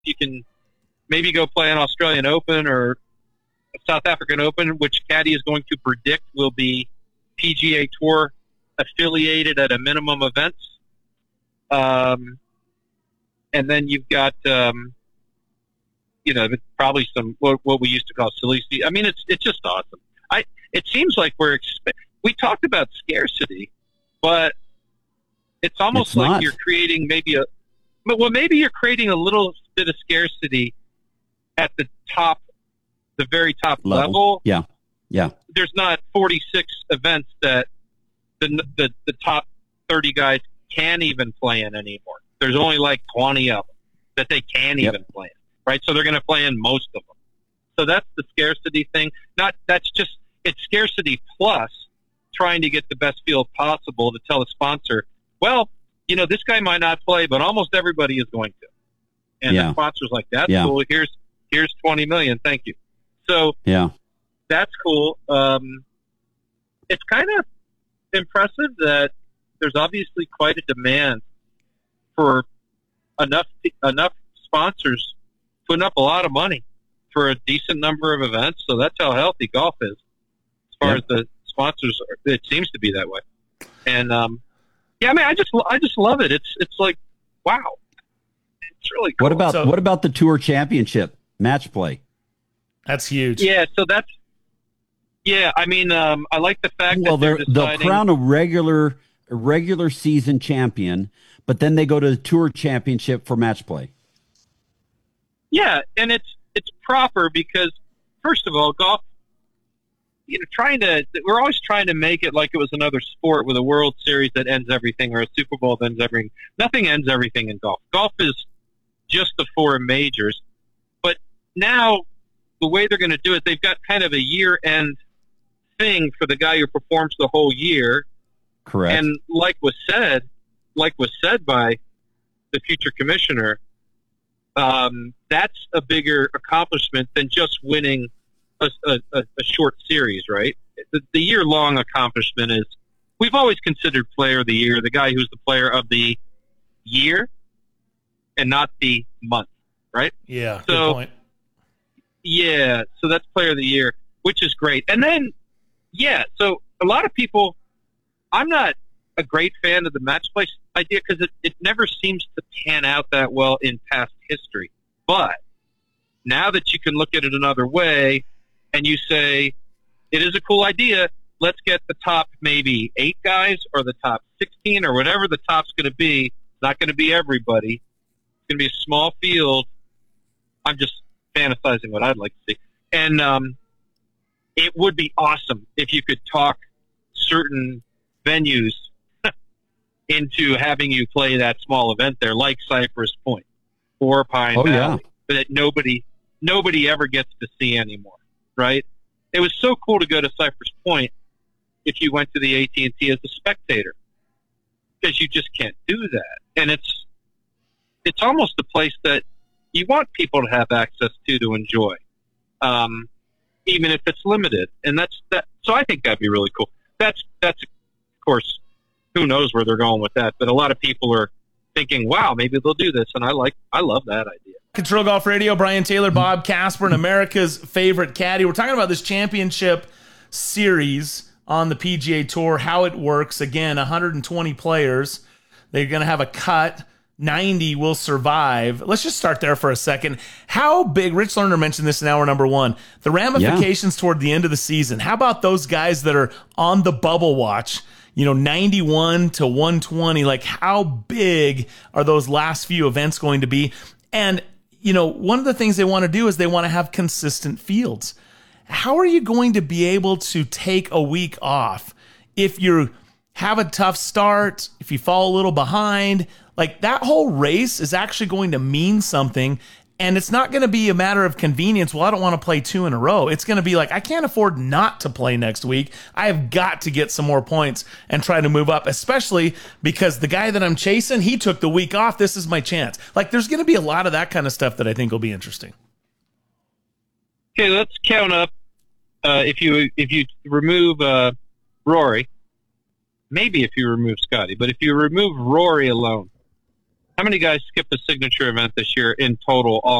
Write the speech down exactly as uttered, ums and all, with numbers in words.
you can maybe go play an Australian Open or a South African Open, which Caddy is going to predict will be P G A Tour affiliated at a minimum events. Um, and then you've got, um, you know, probably some what, what we used to call silly. I mean, it's it's just awesome. I it seems like we're expe- we talked about scarcity, but it's almost it's like not. you're creating maybe a well, maybe you're creating a little bit of scarcity at the top, the very top level. level. Yeah, yeah. There's not forty-six events that the the, the top thirty guys can even play in anymore. There's only like twenty of them that they can Yep. even play in. Right, so they're going to play in most of them. So that's the scarcity thing. Not that's just it's scarcity plus trying to get the best field possible to tell the sponsor, well, you know, this guy might not play, but almost everybody is going to. And Yeah. the sponsor's like, that's Yeah. cool. Here's here's twenty million. Thank you. So Yeah. that's cool. Um, it's kind of impressive that there's obviously quite a demand for enough enough sponsors putting up a lot of money for a decent number of events. So that's how healthy golf is as far Yeah. as the sponsors are. It seems to be that way. And, um, yeah, I mean, I just, I just love it. It's, it's like, wow, it's really cool. What about So- what about the Tour Championship match play? That's huge. Yeah. So that's, yeah, I mean, um, I like the fact Well, that they're they're, they'll deciding, crown a regular a regular season champion, but then they go to the Tour Championship for match play. yeah, and it's, it's proper because first of all, golf, you know, trying to, we're always trying to make it like it was another sport with a World Series that ends everything or a Super Bowl that ends everything. Nothing ends everything in golf. Golf is just the four majors. But now the way they're going to do it, they've got kind of a year-end thing for the guy who performs the whole year. Correct. And like was said, like was said by the future commissioner, um, that's a bigger accomplishment than just winning a, a, a short series, right? The, the year-long accomplishment is, we've always considered player of the year the guy who's the player of the year and not the month, right? Yeah, So- good point. Yeah, so that's player of the year, which is great. And then, yeah, so a lot of people, I'm not a great fan of the match play idea because it, it never seems to pan out that well in past history. But now that you can look at it another way and you say, it is a cool idea, let's get the top maybe eight guys or the top sixteen or whatever the top's going to be. It's not going to be everybody. It's going to be a small field. I'm just fantasizing what I'd like to see. And um, it would be awesome if you could talk certain venues into having you play that small event there, like Cypress Point or Pine Oh, Valley, yeah. but that nobody nobody ever gets to see anymore, right? It was so cool to go to Cypress Point if you went to the A T and T as a spectator, because you just can't do that. And it's it's almost a place that you want people to have access to to enjoy, um, even if it's limited. And that's that. So I think that'd be really cool. That's that's of course, who knows where they're going with that. But a lot of people are thinking, wow, maybe they'll do this, and I like I love that idea. Control Golf Radio, Brian Taylor, Bob Casper, and America's favorite caddy. We're talking about this championship series on the P G A Tour, how it works. Again, one hundred twenty players. They're going to have a cut. ninety will survive. Let's just start there for a second. How big, Rich Lerner mentioned this in hour number one, the ramifications toward the end of the season. How about those guys that are on the bubble watch? You know, ninety-one to one twenty, like how big are those last few events going to be? And, you know, one of the things they want to do is they want to have consistent fields. How are you going to be able to take a week off if you have a tough start, if you fall a little behind? Like that whole race is actually going to mean something. And it's not going to be a matter of convenience. Well, I don't want to play two in a row. It's going to be like, I can't afford not to play next week. I have got to get some more points and try to move up, especially because the guy that I'm chasing, he took the week off. This is my chance. Like there's going to be a lot of that kind of stuff that I think will be interesting. Okay, let's count up. Uh, if you if you remove uh, Rory, maybe if you remove Scotty, but if you remove Rory alone, How many guys skipped a signature event this year in total all